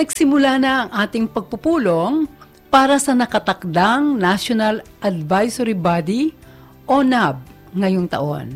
Nagsimula na ang ating pagpupulong para sa nakatakdang National Advisory Body o NAB ngayong taon.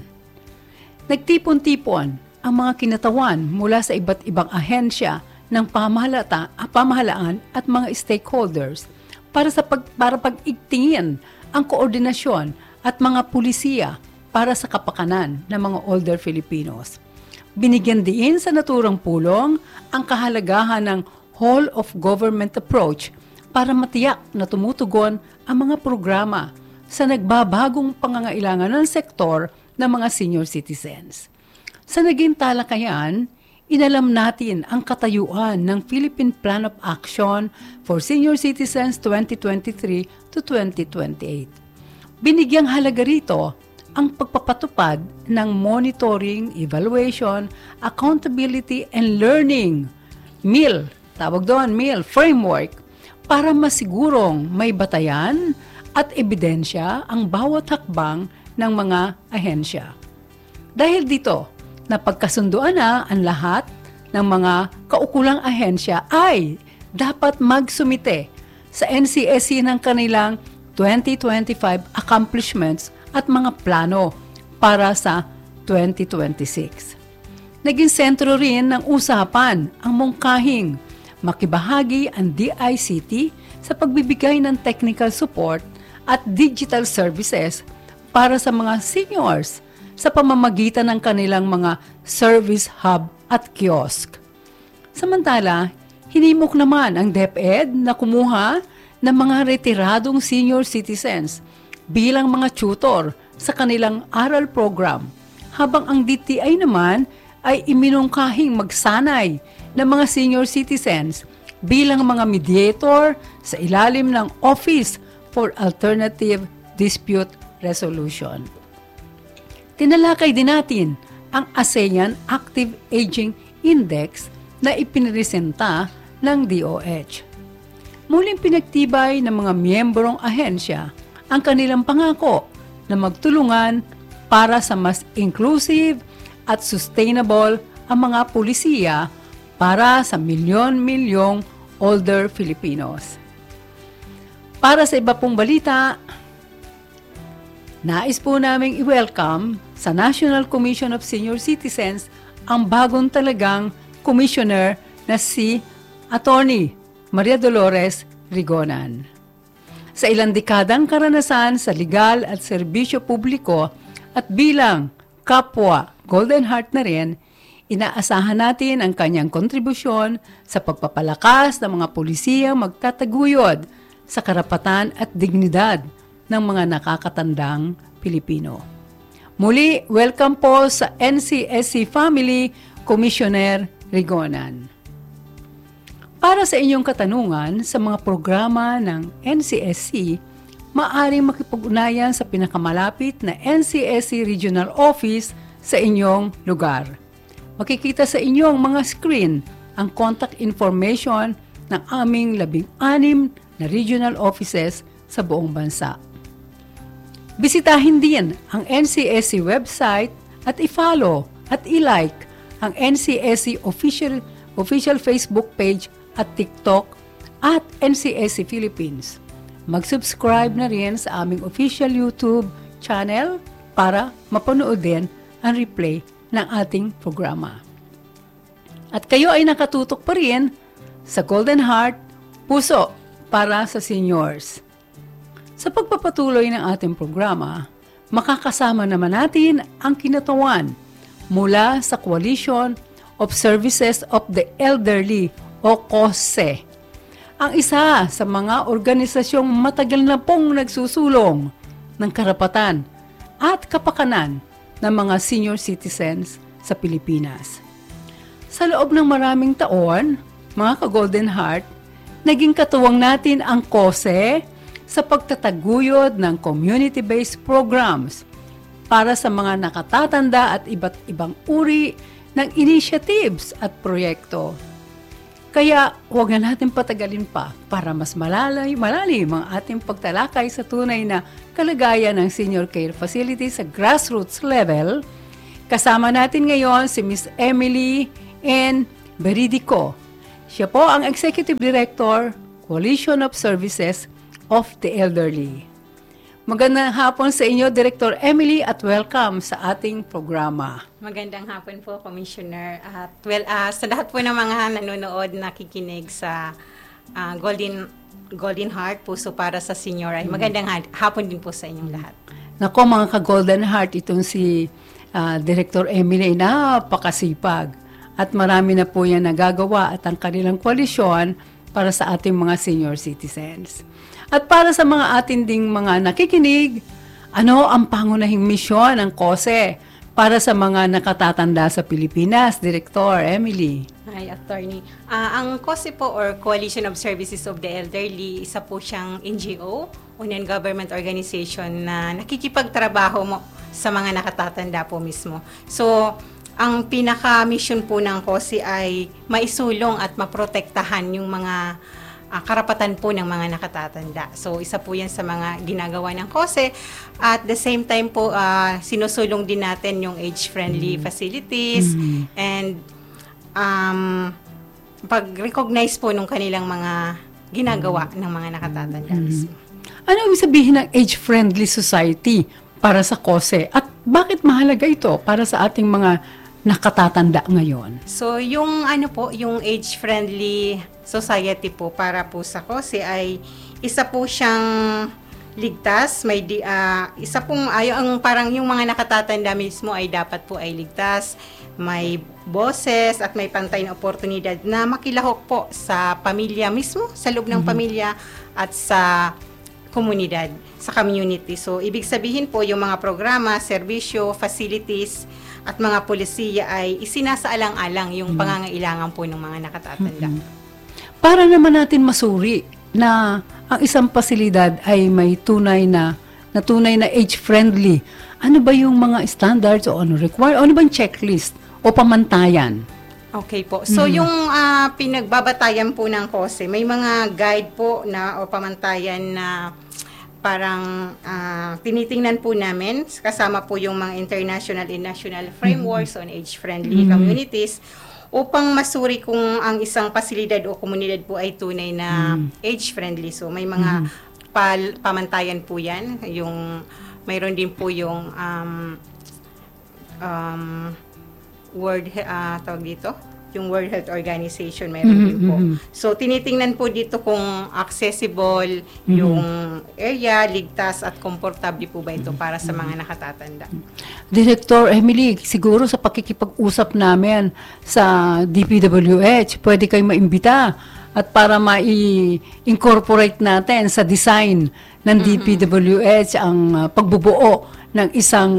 Nagtipon-tipon ang mga kinatawan mula sa iba't ibang ahensya ng pamahalaan at mga stakeholders para pag-igtingin ang koordinasyon at mga pulisiya para sa kapakanan ng mga older Filipinos. Binigyan din sa naturang pulong ang kahalagahan ng whole of government approach para matiyak na tumutugon ang mga programa sa nagbabagong pangangailangan ng sektor ng mga senior citizens. Sa naging talakayan, inalam natin ang katayuan ng Philippine Plan of Action for Senior Citizens 2023 to 2028. Binigyang halaga rito ang pagpapatupad ng monitoring, evaluation, accountability, and learning MIL framework para masigurong may batayan at ebidensya ang bawat hakbang ng mga ahensya. Dahil dito, napagkasunduan na ang lahat ng mga kaukulang ahensya ay dapat magsumite sa NCSC ng kanilang 2025 accomplishments at mga plano para sa 2026. Naging sentro rin ng usapan ang mungkahing makibahagi ang DICT sa pagbibigay ng technical support at digital services para sa mga seniors sa pamamagitan ng kanilang mga service hub at kiosk. Samantala, hinimok naman ang DepEd na kumuha ng mga retiradong senior citizens bilang mga tutor sa kanilang aral program, habang ang DTI naman ay iminungkahing magsanay ng mga senior citizens bilang mga mediator sa ilalim ng Office for Alternative Dispute Resolution. Tinalakay din natin ang ASEAN Active Aging Index na ipinresenta ng DOH. Muling pinagtibay ng mga miyembrong ahensya ang kanilang pangako na magtulungan para sa mas inclusive at sustainable ang mga pulisiya para sa milyon-milyong older Filipinos. Para sa iba pong balita, nais po naming i-welcome sa National Commission of Senior Citizens ang bagong talagang commissioner na si Attorney Maria Dolores Rigonan. Sa ilang dekadang karanasan sa legal at serbisyo publiko at bilang kapwa Golden Heart na rin, inaasahan natin ang kanyang kontribusyon sa pagpapalakas ng mga pulisiyang magtataguyod sa karapatan at dignidad ng mga nakakatandang Pilipino. Muli, welcome po sa NCSC Family, Commissioner Rigonan. Para sa inyong katanungan sa mga programa ng NCSC, maaaring makipag-ugnayan sa pinakamalapit na NCSC Regional Office sa inyong lugar. Makikita sa inyong mga screen ang contact information ng aming 16 na regional offices sa buong bansa. Bisitahin din ang NCSC website at i-follow at i-like ang NCSC official Facebook page at TikTok at NCSC Philippines. Mag-subscribe na rin sa aming official YouTube channel para mapanood din ang replay ng ating programa. At kayo ay nakatutok pa rin sa Golden Heart, puso para sa seniors. Sa pagpapatuloy ng ating programa, makakasama naman natin ang kinatawan mula sa Coalition of Services of the Elderly o COSE, ang isa sa mga organisasyong matagal na pong nagsusulong ng karapatan at kapakanan ng mga senior citizens sa Pilipinas. Sa loob ng maraming taon, mga ka-Golden Heart, naging katuwang natin ang COSE sa pagtataguyod ng community-based programs para sa mga nakatatanda at iba't ibang uri ng initiatives at proyekto. Kaya huwag na natin patagalin pa para mas malalim ang ating pagtalakay sa tunay na kalagayan ng senior care facility sa grassroots level. Kasama natin ngayon si Ms. Emily N. Beridico. Siya po ang Executive Director, Coalition of Services of the Elderly. Magandang hapon sa inyo, Director Emily, at welcome sa ating programa. Magandang hapon po, Commissioner. At sa lahat po ng mga nanonood, nakikinig sa Golden Heart, Puso para sa Senior, ay magandang hapon din po sa inyong lahat. Nako mga ka-Golden Heart, itong si Director Emily, napakasipag. At marami na po yan nagagawa at ang kanilang koalisyon para sa ating mga senior citizens. At para sa mga ating ding mga nakikinig, ano ang pangunahing misyon ng KOSE para sa mga nakatatanda sa Pilipinas, Director Emily? Hi, Attorney. Ang KOSE po, or Coalition of Services of the Elderly, isa po siyang NGO o non-government organization na nakikipagtrabaho mo sa mga nakatatanda po mismo. So, ang pinaka-mission po ng KOSE ay maisulong at maprotektahan yung mga karapatan po ng mga nakatatanda. So, isa po yan sa mga ginagawa ng KOSE. At the same time po, sinusulong din natin yung age-friendly facilities and pag-recognize po nung kanilang mga ginagawa ng mga nakatatanda. Ano ibig sabihin ng age-friendly society para sa KOSE? At bakit mahalaga ito para sa ating mga nakatatanda ngayon? So, yung yung age-friendly society po para po sa KOSE ay isa po siyang ligtas, isa pong parang yung mga nakatatanda mismo ay dapat po ay ligtas, may boses at may pantay na oportunidad na makilahok po sa pamilya mismo, sa loob ng pamilya at sa komunidad, sa community. So, ibig sabihin po yung mga programa, serbisyo, facilities at mga polisiya ay isinasaalang-alang yung pangangailangan po ng mga nakatatanda. Para naman natin masuri na ang isang pasilidad ay may tunay na age-friendly, ano ba yung mga standards o ano require? Ano bang checklist o pamantayan? Okay po. So, yung pinagbabatayan po ng KOSE, may mga guide po o pamantayan na parang tinitingnan po namin, kasama po yung mga international and national frameworks on age-friendly communities upang masuri kung ang isang pasilidad o komunidad po ay tunay na age-friendly. So, may mga pamantayan po yan. Mayroon din po yung yung World Health Organization, mayroon din po. So, tinitingnan po dito kung accessible yung area, ligtas at komportable po ba ito para sa mga nakatatanda. Director Emily, siguro sa pakikipag-usap namin sa DPWH, pwede kayo maimbita at para ma-incorporate natin sa design ng DPWH ang pagbubuo ng isang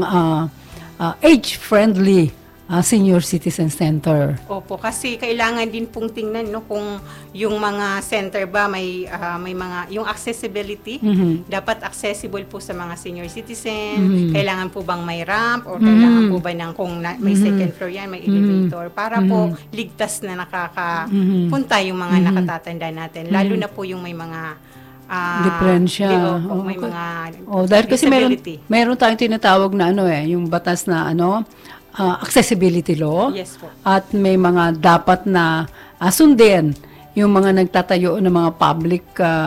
age-friendly Senior Citizen Center. Opo, kasi kailangan din pong tingnan kung yung mga center ba may mga yung accessibility, dapat accessible po sa mga senior citizen, kailangan po bang may ramp o kailangan po ba kung may second floor yan, may elevator para po ligtas na nakakapunta yung mga nakatatanda natin, lalo na po yung may mga diferensya. May mga dahil kasi meron tayong tinatawag na yung batas na accessibility law. Yes po. At may mga dapat na sundin yung mga nagtatayo ng mga public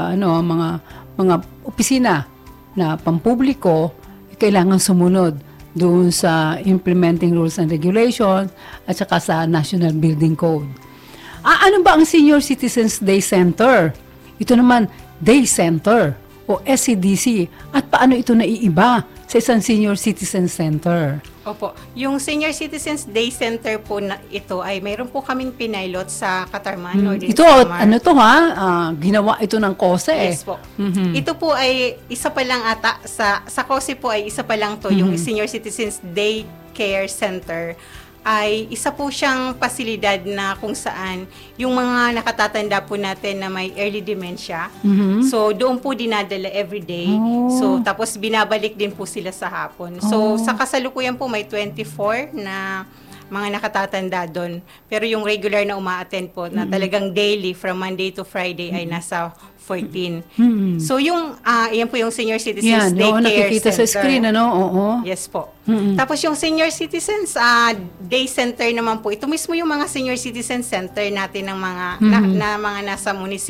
mga opisina na pampubliko, kailangan sumunod doon sa implementing rules and regulations at saka sa National Building Code. Ano ba ang Senior Citizens Day Center? Ito naman, Day Center o SCDC, at paano ito naiiba sa isang Senior Citizen Center? Opo. Yung Senior Citizens Day Center po na ito ay mayroon po kaming pinilot sa Catarman, Northern Ito, Samar. ginawa ito ng KOSE. Yes po. Ito po ay isa pa lang ata, sa KOSE po ay isa pa lang to, yung Senior Citizens Day Care Center ay isa po siyang pasilidad na kung saan yung mga nakatatanda po natin na may early dementia. So, doon po dinadala everyday. So, tapos binabalik din po sila sa hapon. So, sa kasalukuyan po may 24 na mga nakatatanda doon. Pero yung regular na uma-attend po, na talagang daily, from Monday to Friday, ay nasa 14. So yung, yan po yung senior citizens Yan, daycare nakikita sa center. screen, ano? Oo. Yes po. Tapos yung senior citizens day center naman po, ito mismo yung mga senior citizen center natin ng mga na mga nasa munisipyo.